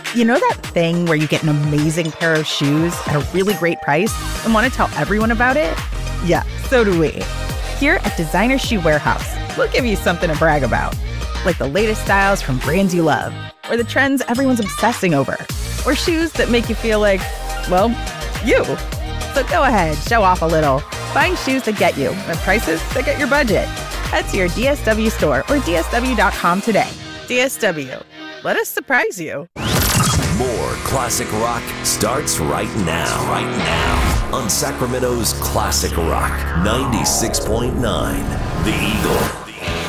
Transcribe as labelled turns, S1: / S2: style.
S1: You know that thing where you get an amazing pair of shoes at a really great price and want to tell everyone about it? Yeah, so do we. Here at Designer Shoe Warehouse, we'll give you something to brag about, like the latest styles from brands you love, or the trends everyone's obsessing over, or shoes that make you feel like, well, you. So go ahead, show off a little. Find shoes that get you at prices that get your budget. Head to your DSW store or DSW.com today. DSW, let us surprise you.
S2: More classic rock starts right now. Right now on Sacramento's Classic Rock 96.9, The Eagle.